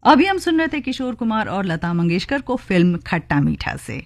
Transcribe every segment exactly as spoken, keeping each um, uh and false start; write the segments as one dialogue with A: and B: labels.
A: अभी हम सुन रहे थे किशोर कुमार और लता मंगेशकर को फिल्म खट्टा मीठा से।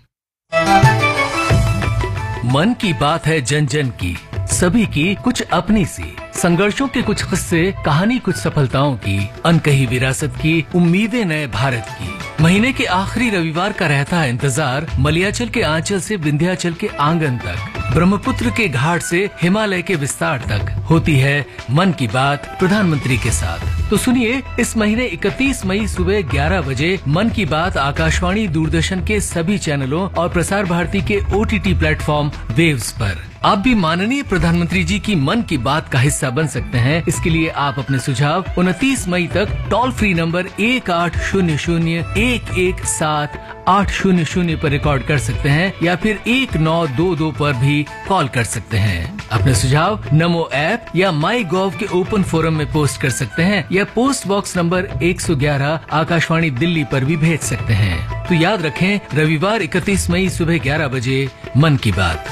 B: मन की बात है जन जन की, सभी की कुछ अपनी सी, संघर्षों के कुछ किस्से, कहानी कुछ सफलताओं की, अनकही विरासत की, उम्मीदें नए भारत की। महीने के आखिरी रविवार का रहता है इंतजार, मलयाचल के आंचल से विंध्याचल के आंगन तक, ब्रह्मपुत्र के घाट से हिमालय के विस्तार तक होती है मन की बात प्रधानमंत्री के साथ। तो सुनिए, इस महीने इकतीस मई सुबह ग्यारह बजे मन की बात आकाशवाणी, दूरदर्शन के सभी चैनलों और प्रसार भारती के ओटीटी प्लेटफॉर्म वेव्स पर। आप भी माननीय प्रधानमंत्री जी की मन की बात का हिस्सा बन सकते हैं। इसके लिए आप अपने सुझाव उनतीस मई तक टोल फ्री नंबर एक आठ शून्य शून्य एक एक सात आठ शून्य शून्य पर रिकॉर्ड कर सकते हैं या फिर एक नौ दो दो पर भी कॉल कर सकते हैं। अपने सुझाव नमो ऐप या माई गॉव के ओपन फोरम में पोस्ट कर सकते हैं या पोस्ट बॉक्स नंबर एक सौ ग्यारह आकाशवाणी दिल्ली पर भी भेज सकते हैं। तो याद रखें, रविवार इकतीस मई सुबह ग्यारह बजे मन की बात।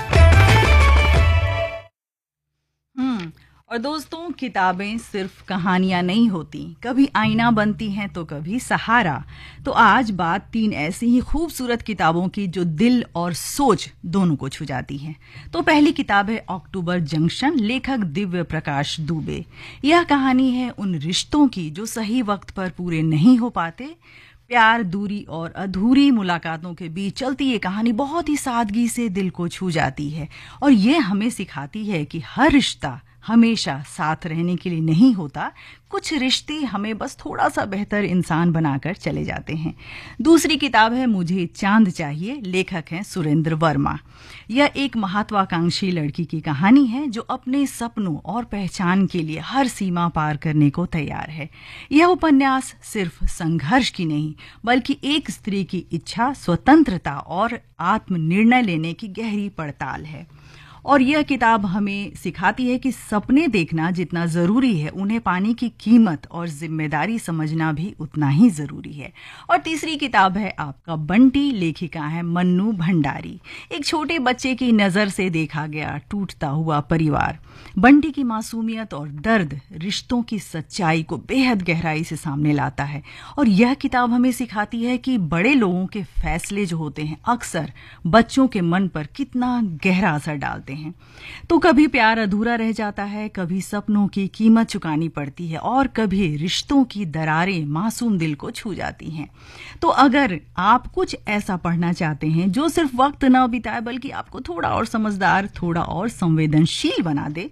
A: और दोस्तों, किताबें सिर्फ कहानियां नहीं होती, कभी आईना बनती हैं तो कभी सहारा। तो आज बात तीन ऐसी ही खूबसूरत किताबों की जो दिल और सोच दोनों को छू जाती हैं। तो पहली किताब है अक्टूबर जंक्शन, लेखक दिव्य प्रकाश दुबे। यह कहानी है उन रिश्तों की जो सही वक्त पर पूरे नहीं हो पाते। प्यार, दूरी और अधूरी मुलाकातों के बीच चलती ये कहानी बहुत ही सादगी से दिल को छू जाती है और ये हमें सिखाती है कि हर रिश्ता हमेशा साथ रहने के लिए नहीं होता। कुछ रिश्ते हमें बस थोड़ा सा बेहतर इंसान बनाकर चले जाते हैं। दूसरी किताब है मुझे चांद चाहिए, लेखक हैं सुरेंद्र वर्मा। यह एक महत्वाकांक्षी लड़की की कहानी है जो अपने सपनों और पहचान के लिए हर सीमा पार करने को तैयार है। यह उपन्यास सिर्फ संघर्ष की नहीं बल्कि एक स्त्री की इच्छा, स्वतंत्रता और आत्मनिर्णय लेने की गहरी पड़ताल है। और यह किताब हमें सिखाती है कि सपने देखना जितना जरूरी है, उन्हें पाने की कीमत और जिम्मेदारी समझना भी उतना ही जरूरी है। और तीसरी किताब है आपका बंटी, लेखिका है मन्नू भंडारी। एक छोटे बच्चे की नजर से देखा गया टूटता हुआ परिवार, बंटी की मासूमियत और दर्द रिश्तों की सच्चाई को बेहद गहराई से सामने लाता है। और यह किताब हमें सिखाती है कि बड़े लोगों के फैसले जो होते हैं अक्सर बच्चों के मन पर कितना गहरा असर डालते हैं। तो कभी प्यार अधूरा रह जाता है, कभी सपनों की कीमत चुकानी पड़ती है और कभी रिश्तों की दरारें मासूम दिल को छू जाती हैं। तो अगर आप कुछ ऐसा पढ़ना चाहते हैं जो सिर्फ वक्त न बिताए बल्कि आपको थोड़ा और समझदार, थोड़ा और संवेदनशील बना दे,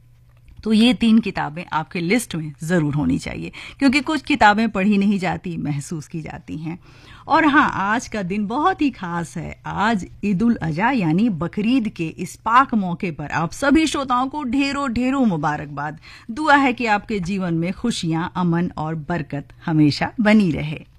A: तो ये तीन किताबें आपके लिस्ट में जरूर होनी चाहिए, क्योंकि कुछ किताबें पढ़ी नहीं जाती, महसूस की जाती हैं। और हाँ, आज का दिन बहुत ही खास है। आज ईद उल अज़हा यानी बकरीद के इस पाक मौके पर आप सभी श्रोताओं को ढेरों ढेरों मुबारकबाद। दुआ है कि आपके जीवन में खुशियां, अमन और बरकत हमेशा बनी रहे।